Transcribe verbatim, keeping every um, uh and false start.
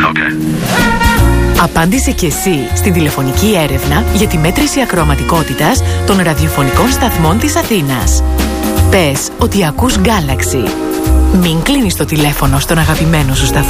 Okay. Απάντησε και εσύ στην τηλεφωνική έρευνα για τη μέτρηση ακροαματικότητας των ραδιοφωνικών σταθμών της Αθήνας. Πες ότι ακούς Galaxy. Μην κλείνεις το τηλέφωνο στον αγαπημένο σου σταθμό.